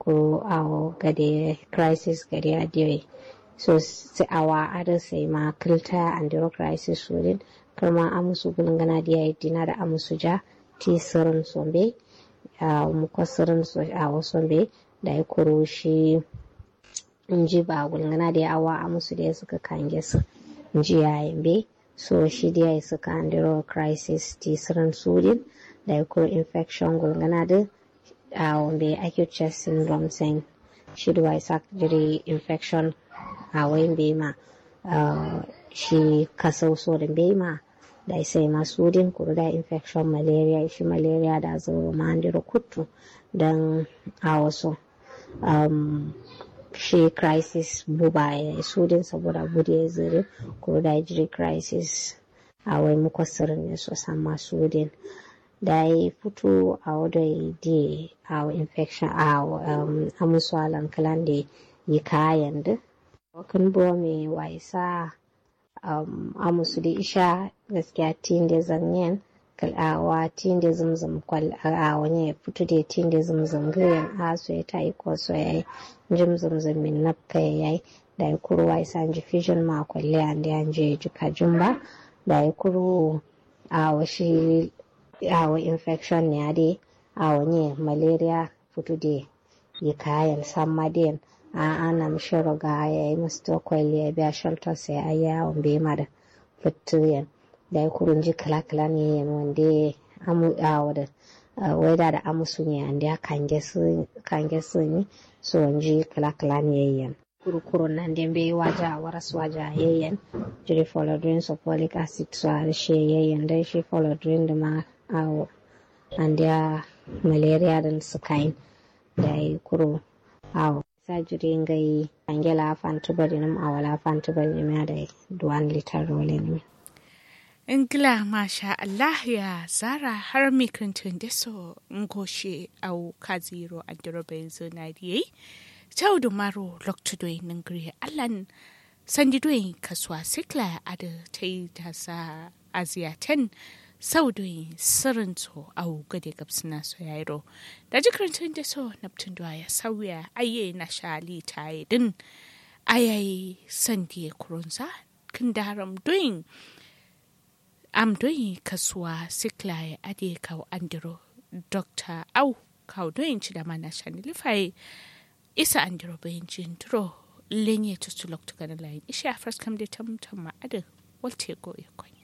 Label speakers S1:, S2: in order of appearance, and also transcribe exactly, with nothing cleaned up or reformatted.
S1: ko awo gade crisis gade adiwe so sai awa ada sai ma kilta andiro crisis surin kuma amusu gulngana dia dina da amusu ja ti sirrin sombe a mukasirin so a sombe da ya kuro shi inji ba gulngana da awa amusu da suka kange su inji yayin be so shi da suka andiro crisis ti sirrin surin da ya kuro infection gulngana da a wanda acute chest syndrome sen shi da isa jiri infection a wayin bema shi kasau so da bema da isa ma sudin kuru da infection malaria shi malaria da zo ma andiro kutu dan a wasu um, shi crisis buba ya sudin saboda bude zuri kuru da jiri crisis a wai mukwasirin ne so sama sudin da ya fito a wadda di a infection a um, amusu alankalan da yi kayan da wakan bo mai waisa um, amusu da isha gaskiya tin da zanyen kalawa tin da zumzum kwal a wani ya fito da tin da zumzum gayan aso ya tayi ko so yayi jim zumzum min nafka yayi da ya kuru waisa ji fission ma kwalle an da an je jika jumba da ya kuru a washi awo infection ne ade awo ne malaria fito de yi kayan samadin a ana mishiro ga ya yi musto kwali ya biya shelter sai a yawon bai mada fituyen da ya kurun ji kala-kala ne yin wanda amu awo da waida da amusu ne an da kange su ne so wanji kala-kala ne yayin kurukurun nan da bai waja waras waja yayin jiri folodrin so folic acid so a rishe yayin da shi folodrin da ma awo and ya malaria din su kain da ya kuro awo sajiri ngai angela fantubari nim awala fantubari nim da duwan litar role ne
S2: ingila masha Allah ya zara har mikrintun da so ngoshe au kaziro adrobe zonari tau do maro loktudoy ningri allan sandidoy kaswa sikla ada tai tasa aziaten saudoyin sirrin so au gade gabsina so yairo da jikrantun da so naptun da ya sauya aye na shali tayi din ayayi sandi kurunsa kin daram doing am doing kaswa sikla ade kaw andiro doctor au kaw doing ci da mana shanili fai isa andiro bayin jintro lenye to sulok to kana lain isha first kam de tam tam ma ade walte go yakon